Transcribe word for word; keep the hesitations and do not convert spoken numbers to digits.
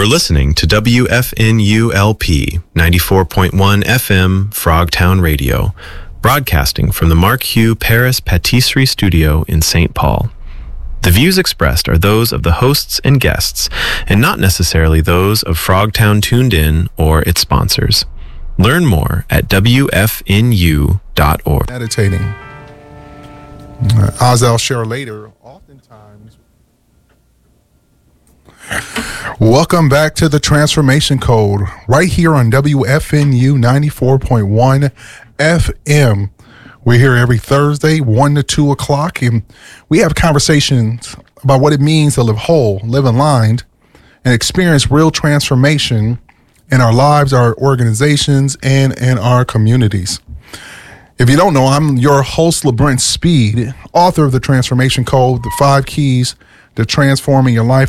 You're listening to W F N U L P ninety-four point one F M Frogtown Radio, broadcasting from the Mark Hugh Paris Patisserie Studio in Saint Paul. The views expressed are those of the hosts and guests, and not necessarily those of Frogtown Tuned In or its sponsors. Learn more at W F N U dot org. Meditating. Uh, as I'll share later, oftentimes. Welcome back to the Transformation Code, right here on W F N U ninety-four point one F M. We're here every Thursday, one to two o'clock, and we have conversations about what it means to live whole, live aligned, and experience real transformation in our lives, our organizations, and in our communities. If you don't know, I'm your host, LeBrent Speed, author of The Transformation Code, The Five Keys to Transforming Your Life.